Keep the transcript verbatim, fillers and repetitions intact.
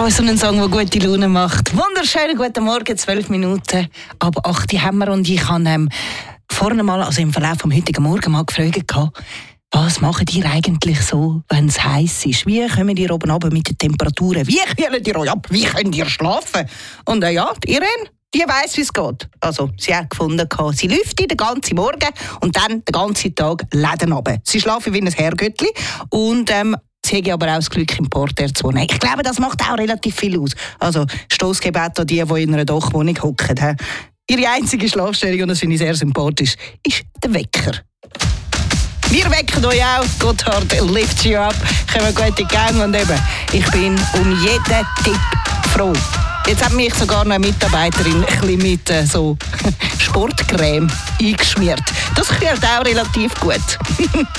Ja, so ein Song, der gute Laune macht. Wunderschönen guten Morgen, zwölf Minuten. Aber acht haben wir und ich habe ähm, vorne mal, also im Verlauf des heutigen Morgen mal gefragt, was macht ihr eigentlich so, wenn es heiß ist? Wie kommen ihr oben runter mit den Temperaturen? Wie kühlt ihr euch ab? Wie könnt ihr schlafen? Und äh, ja, die Irene, die weiss, wie es geht. Also, sie hat gefunden, sie lüftet den ganzen Morgen und dann den ganzen Tag Läden runter. Sie schlafen wie ein Herrgöttli und ähm, sie haben aber auch das Glück, im Porter zu wohnen. Ich glaube, das macht auch relativ viel aus. Also, Stossgebet an die, die in einer Dachwohnung hocken. Ihre einzige Schlafstelle, und das finde ich sehr sympathisch, ist der Wecker. Wir wecken euch auch. Gotthard lifts you up. Kommen gut in die Gang und eben, ich bin um jeden Tipp froh. Jetzt hat mich sogar noch eine Mitarbeiterin ein bisschen mit äh, so Sportcreme eingeschmiert. Das kühlt auch relativ gut.